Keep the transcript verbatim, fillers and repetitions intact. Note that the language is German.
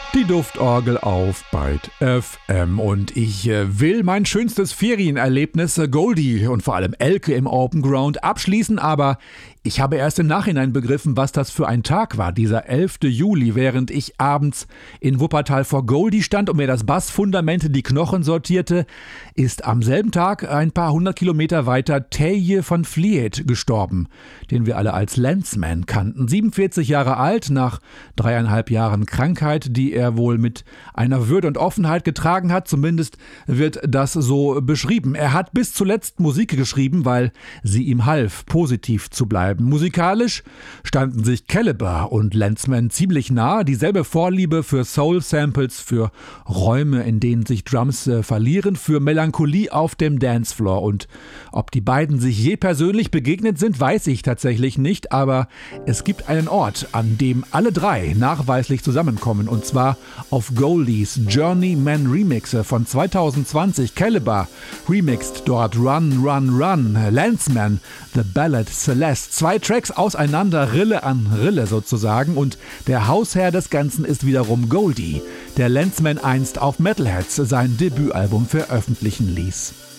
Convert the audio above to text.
Die Duftorgel auf Byte F M und ich äh, will mein schönstes Ferienerlebnis äh, Goldie und vor allem Elke im Open Ground abschließen, aber ich habe erst im Nachhinein begriffen, was das für ein Tag war, dieser elfte Juli, während ich abends in Wuppertal vor Goldie stand und mir das Bassfundament in die Knochen sortierte, ist am selben Tag ein paar hundert Kilometer weiter Thelje van Vliet gestorben, den wir alle als Landsman kannten. siebenundvierzig Jahre alt, nach dreieinhalb Jahren Krankheit, die er wohl mit einer Würde und Offenheit getragen hat, zumindest wird das so beschrieben. Er hat bis zuletzt Musik geschrieben, weil sie ihm half, positiv zu bleiben. Musikalisch standen sich Caliber und Landsman ziemlich nah, dieselbe Vorliebe für Soul-Samples, für Räume, in denen sich Drums äh, verlieren, für Melancholie auf dem Dancefloor. Und ob die beiden sich je persönlich begegnet sind, weiß ich tatsächlich nicht, aber es gibt einen Ort, an dem alle drei nachweislich zusammenkommen, und zwar auf Goldies Journeyman Remixe von zwanzig zwanzig. Caliber remixed dort Run, Run, Run, Landsman, The Ballad Celeste. Zwei Tracks auseinander, Rille an Rille sozusagen, und der Hausherr des Ganzen ist wiederum Goldie, der Landsman einst auf Metalheadz sein Debütalbum veröffentlichen ließ.